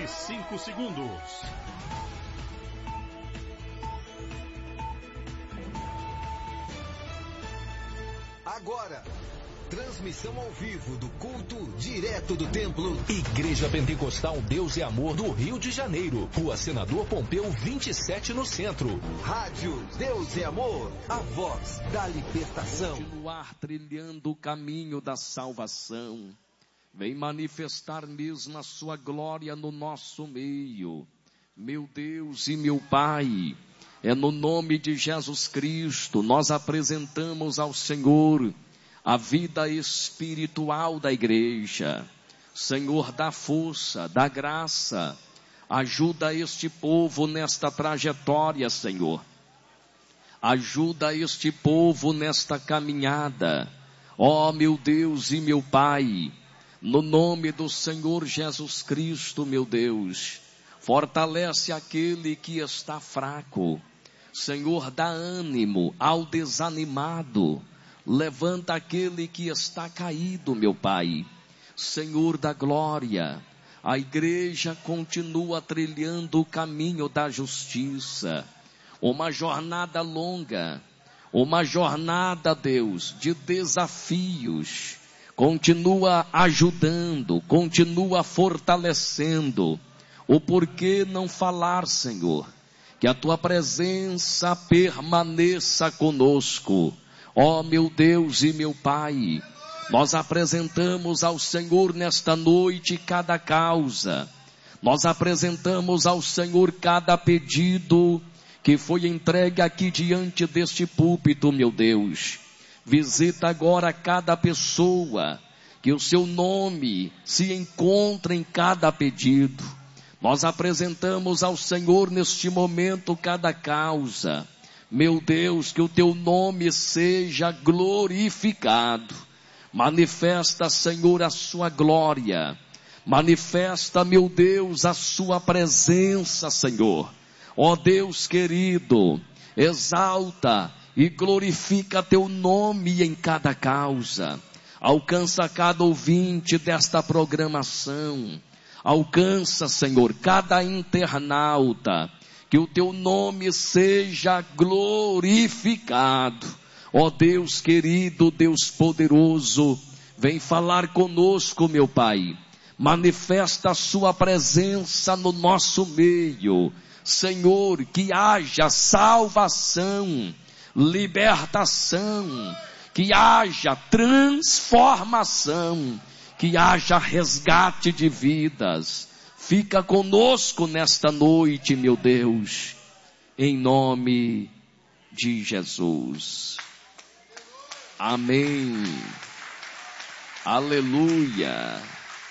25 segundos. Agora, transmissão ao vivo do culto direto do templo Igreja Pentecostal Deus e Amor do Rio de Janeiro, Rua Senador Pompeu 27 no centro. Rádio Deus e Amor, a voz da libertação. Continuar trilhando o caminho da salvação. Vem manifestar mesmo a sua glória no nosso meio. Meu Deus e meu Pai, é no nome de Jesus Cristo, nós apresentamos ao Senhor a vida espiritual da igreja. Senhor, dá força, dá graça, ajuda este povo nesta trajetória, Senhor. Ajuda este povo nesta caminhada. Ó meu Deus e meu Pai, no nome do Senhor Jesus Cristo, meu Deus, fortalece aquele que está fraco. Senhor, dá ânimo ao desanimado. Levanta aquele que está caído, meu Pai. Senhor da glória, a igreja continua trilhando o caminho da justiça. Uma jornada longa, uma jornada, Deus, de desafios. Continua ajudando, continua fortalecendo. O porquê não falar, Senhor? Que a tua presença permaneça conosco. Ó meu Deus e meu Pai, nós apresentamos ao Senhor nesta noite cada causa. Nós apresentamos ao Senhor cada pedido que foi entregue aqui diante deste púlpito, meu Deus. Visita agora cada pessoa, que o seu nome se encontre em cada pedido. Nós apresentamos ao Senhor neste momento cada causa. Meu Deus, que o teu nome seja glorificado. Manifesta, Senhor, a sua glória. Manifesta, meu Deus, a sua presença, Senhor. Ó Deus querido, exalta e glorifica teu nome em cada causa. Alcança cada ouvinte desta programação. Alcança, Senhor, cada internauta. Que o teu nome seja glorificado. Ó Deus querido, Deus poderoso, vem falar conosco, meu Pai. Manifesta a sua presença no nosso meio. Senhor, que haja salvação, libertação, que haja transformação, que haja resgate de vidas. Fica conosco nesta noite, meu Deus, em nome de Jesus. Amém. Aleluia.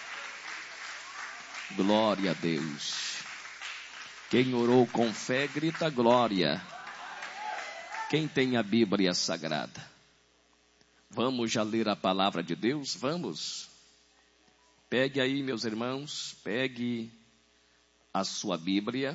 Glória a Deus. Quem orou com fé, grita glória. Quem tem a Bíblia Sagrada? Vamos já ler a palavra de Deus? Vamos. Pegue aí, meus irmãos, pegue a sua Bíblia.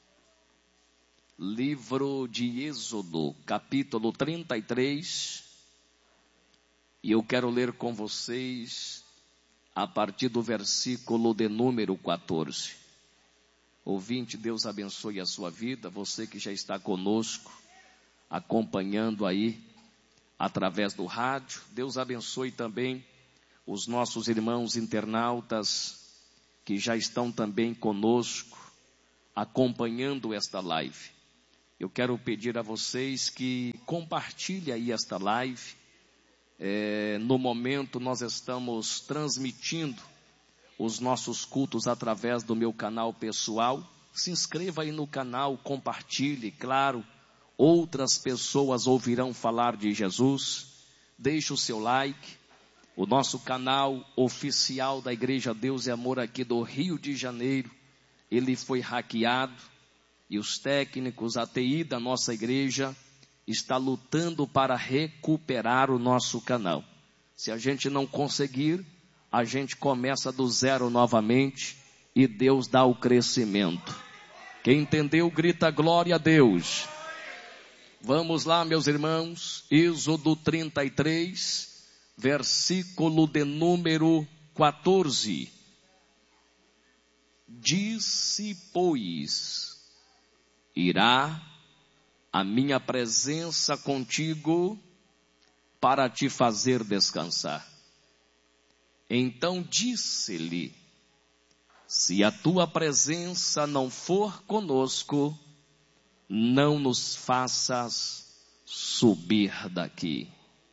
Livro de Êxodo, capítulo 33. E eu quero ler com vocês a partir do versículo de número 14. Ouvinte, Deus abençoe a sua vida, você que já está conosco, acompanhando aí, através do rádio. Deus abençoe também os nossos irmãos internautas, que já estão também conosco, acompanhando esta live. Eu quero pedir a vocês que compartilhem aí esta live. No momento nós estamos transmitindo os nossos cultos através do meu canal pessoal. Se inscreva aí no canal, compartilhe, claro, outras pessoas ouvirão falar de Jesus. Deixe o seu like. O nosso canal oficial da Igreja Deus e Amor aqui do Rio de Janeiro, ele foi hackeado e os técnicos, a TI da nossa igreja, está lutando para recuperar o nosso canal. Se a gente não conseguir, a gente começa do zero novamente e Deus dá o crescimento. Quem entendeu, grita glória a Deus. Vamos lá, meus irmãos, Êxodo 33, versículo de número 14. Disse, pois, irá a minha presença contigo para te fazer descansar. Então disse-lhe, se a tua presença não for conosco, não nos faças subir daqui.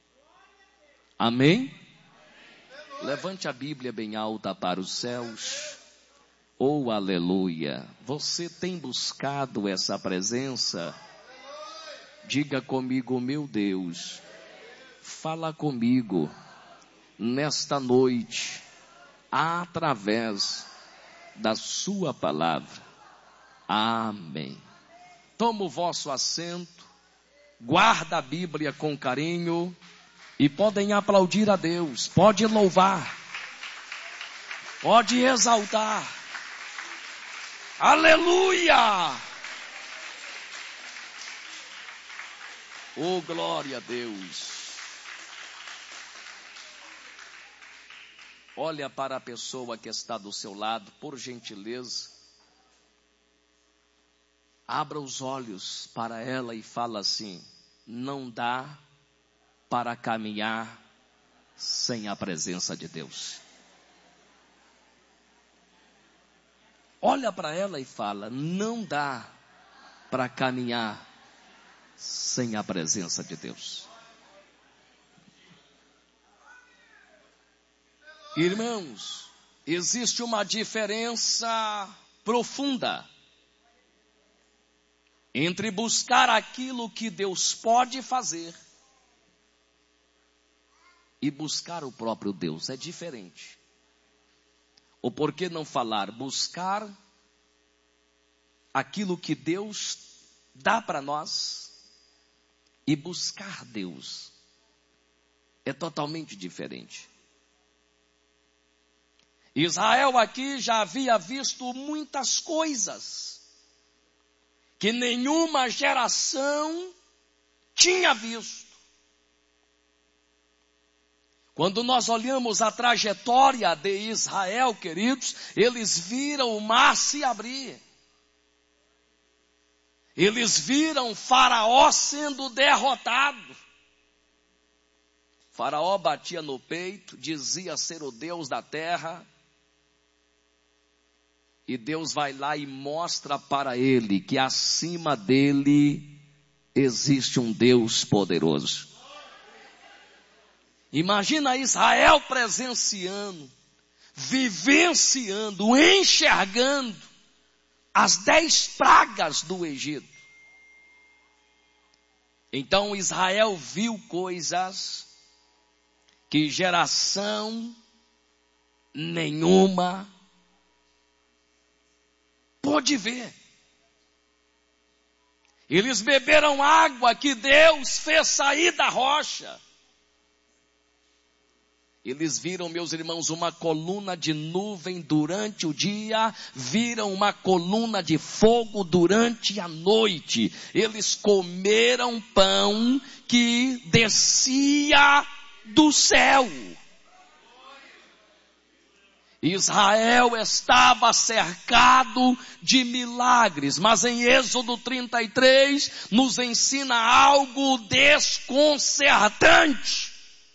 Amém? Levante a Bíblia bem alta para os céus. Oh, aleluia. Você tem buscado essa presença? Diga comigo, meu Deus, fala comigo nesta noite, através da sua palavra. Amém. Toma o vosso assento, guarda a Bíblia com carinho e podem aplaudir a Deus, pode louvar, pode exaltar. Aleluia! Oh, glória a Deus. Olha para a pessoa que está do seu lado, por gentileza. Abra os olhos para ela e fala assim: não dá para caminhar sem a presença de Deus. Olha para ela e fala: não dá para caminhar sem a presença de Deus. Irmãos, existe uma diferença profunda entre buscar aquilo que Deus pode fazer e buscar o próprio Deus. É diferente. Ou por que não falar buscar aquilo que Deus dá para nós e buscar Deus? É totalmente diferente. Israel aqui já havia visto muitas coisas que nenhuma geração tinha visto. Quando nós olhamos a trajetória de Israel, queridos, eles viram o mar se abrir. Eles viram Faraó sendo derrotado. Faraó batia no peito, dizia ser o Deus da terra. E Deus vai lá e mostra para ele que acima dele existe um Deus poderoso. Imagina Israel presenciando, vivenciando, enxergando as 10 pragas do Egito. Então Israel viu coisas que geração nenhuma pôde ver. Eles beberam água que Deus fez sair da rocha. Eles viram, meus irmãos, uma coluna de nuvem durante o dia, viram uma coluna de fogo durante a noite. Eles comeram pão que descia do céu. Israel estava cercado de milagres, mas em Êxodo 33 nos ensina algo desconcertante.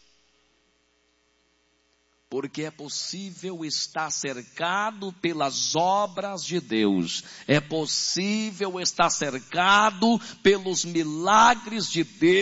Porque é possível estar cercado pelas obras de Deus. É possível estar cercado pelos milagres de Deus.